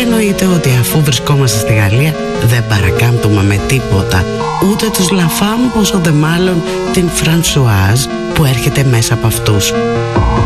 εννοείται ότι αφού βρισκόμαστε στη Γαλλία δεν παρακάμπτουμε με τίποτα, ούτε τους Λαφάμ, πόσο δε μάλλον την Φρανσουάζ που έρχεται μέσα από αυτούς.